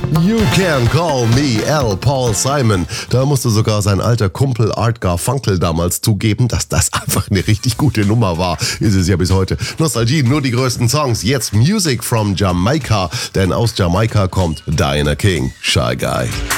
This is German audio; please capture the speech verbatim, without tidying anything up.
You Can Call Me L. Paul Simon. Da musste sogar sein alter Kumpel Art Garfunkel damals zugeben, dass das einfach eine richtig gute Nummer war. Ist es ja bis heute. Nostalgie, nur die größten Songs. Jetzt Music from Jamaica, denn aus Jamaika kommt Diana King, Shy Guy.